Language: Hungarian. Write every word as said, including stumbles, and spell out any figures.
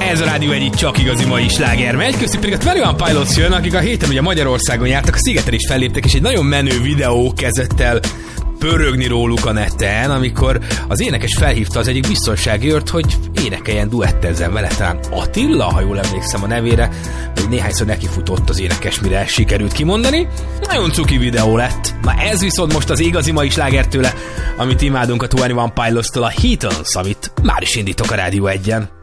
Ez a Rádió egyik csak igazi mai sláger megy, köztük pedig a húsz One Pilots jön, akik a héten ugye Magyarországon jártak, a Szigeten is felléptek, és egy nagyon menő videó kezdett el pörögni róluk a neten, amikor az énekes felhívta az egyik biztonsági őrt, hogy énekeljen, duettezzen vele, talán Attila, ha jól emlékszem a nevére, hogy néhányszor nekifutott az énekes, mire sikerült kimondani. Nagyon cuki videó lett. Na ez viszont most az igazi mai sláger tőle, amit imádunk a húsz One Pilots-tól, a Heathens, amit már is indítok a Rádió egyen.